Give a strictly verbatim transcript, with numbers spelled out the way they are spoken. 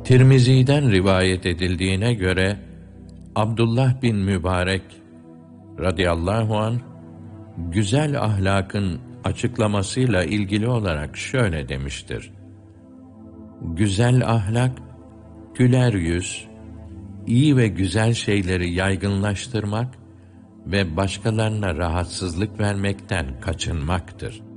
Tirmizi'den rivayet edildiğine göre Abdullah bin Mübarek radıyallahu anh güzel ahlakın açıklamasıyla ilgili olarak şöyle demiştir: güzel ahlak, güler yüz, iyi ve güzel şeyleri yaygınlaştırmak ve başkalarına rahatsızlık vermekten kaçınmaktır.